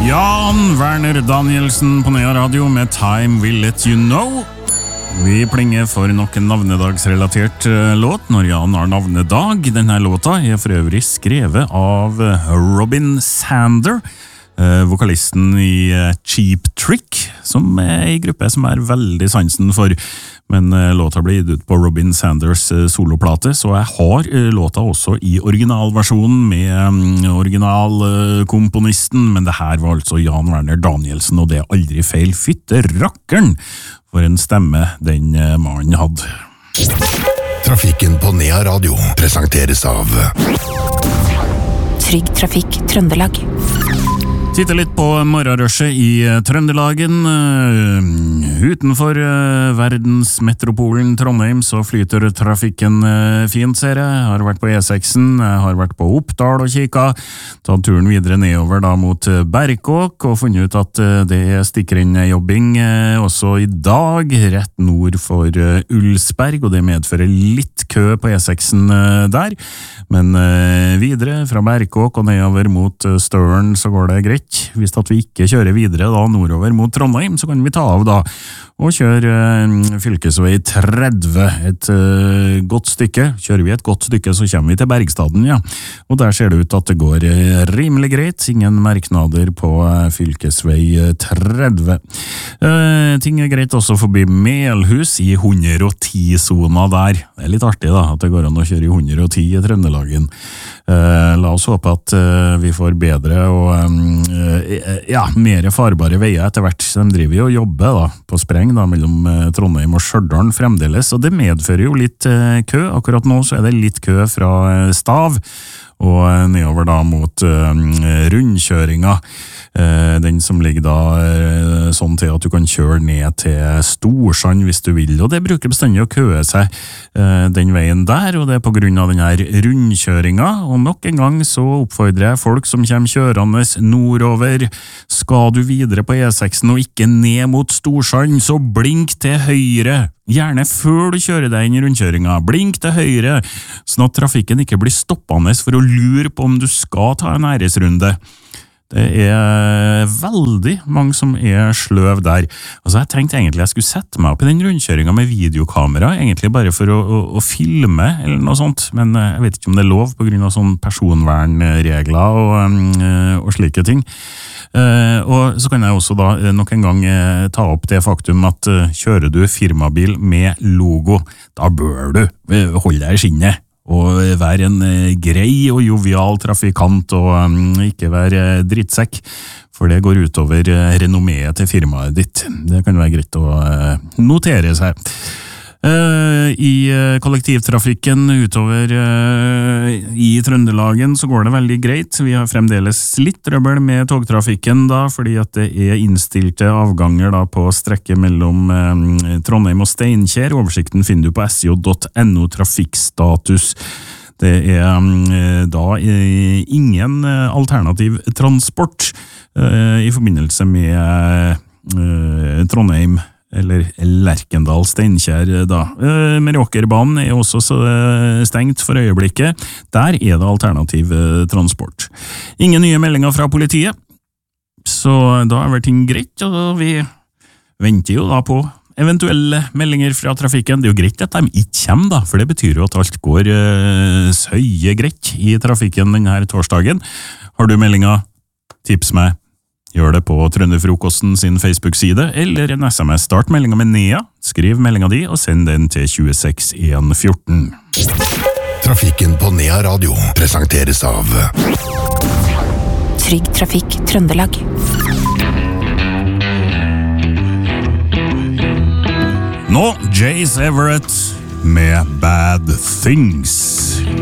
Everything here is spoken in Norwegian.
Jan Werner Danielsen på Nea Radio med Time Will Let You Know. Vi plinger for nok en navnedagsrelatert låt når Jan har navnedag. Denne låta er for øvrig skrevet av Robin Sander, vokalisten i Cheap Trick, som er en gruppe som er veldig sansen for. Men låta ble gitt ut på Robin Sanders soloplate, så jeg har låta også i originalversjonen med originalkomponisten, men det her var altså Jan Werner Danielsen, og det er aldri feil. Fytte rakkeren for en stemme den mannen hadde. Trafikken på Nea Radio presenteres av Trygg Trafikk Trøndelag. Titte litt på morgenrushet i Trøndelagen. Utenfor verdensmetropolen Trondheim så flyter trafikken fint, ser jeg. Jeg har vært på E6-en, jeg har vært på Oppdal og kikket, tatt turen videre nedover da mot Berkåk og funnet ut at det er stikkrennejobbing også i dag, rett nord for Ulsberg, og det medfører litt kø på E6-en der. Men videre fra Berkåk og nedover mot Støren så går det greit. Hvis at vi ikke kjører videre da nordover mot Trondheim, så kan vi ta av da og kjøre fylkesvei 30 et godt stykke. Kjører vi et godt stykke så kommer vi til Bergstaden, ja. Og der ser det ut at det går rimelig greit. Ingen merknader på fylkesvei 30. Ting er greit også forbi Melhus i 110-zona der. Det er litt artig da, at det går an å kjøre i 110 i Trøndelagen. La oss håpe at vi får bedre og mer farbare veier etter hvert. De driver jo og jobber da, på spreng da, mellom Trondheim og Stjørdal fremdeles, og det medfører jo litt kø. Akkurat nå så er det litt kø fra Stav og nedover da mot rundkjøringa. Den som ligger da sånn til at du kan kjøre ned til Storsand hvis du vil, og det bruker bestandig å køe seg den veien der, og det er på grunn av denne rundkjøringa. Og nok en gang så oppfordrer jeg folk som kommer kjørende nordover, skal du videre på E6-en og ikke ned mot Storsand, så blink til høyre. Gjerne før du kjører deg inn i rundkjøringa. Blink til høyre, sånn at trafikken ikke blir stoppende for å lure på om du skal ta en æresrunde. Det er veldig mange som er sløv der. Altså, jeg tenkte egentlig jeg skulle sette meg opp i den rundkjøringa med videokamera, egentlig bare for å filme eller noe sånt, men jeg vet ikke om det er lov på grunn av sånn personvernregler og slike ting. Og så kan jeg også da nok en gang ta opp det faktum at kjører du firmabil med logo, da bør du holde deg i skinnet og være en grei og jovial trafikant og ikke være drittsekk, for det går utover renommeet til firmaet ditt. Det kan være greit å notere seg. I kollektivtrafikken utover i Trøndelagen så går det veldig greit. Vi har fremdeles litt trøbbel med togtrafikken da, fordi at det er innstilte avganger da på strekket mellom Trondheim og Steinkjer. Oversikten finner du på sj.no trafikkstatus. Det er da ingen alternativ transport i forbindelse med Trondheim eller Lerkendal, Steinkjer da. Meråkerbanen er også stengt for øyeblikket. Der er det alternativ transport. Ingen nye meldinger fra politiet, så da er vel ting greit, og vi venter jo da på eventuelle meldinger fra trafikken. Det er jo greit at de ikke kommer da, for det betyr jo at alt går søye greit i trafikken denne torsdagen. Har du meldinger? Tips meg. Gjør det på Trønderfrokosten sin Facebook-side, eller en SMS. Start meldinga med Nea, skriv meldinga di, og send den til 26114. Trafikken på Nea Radio presenteres av Trygg Trafikk Trøndelag. Nå, Jace Everett med Bad Things.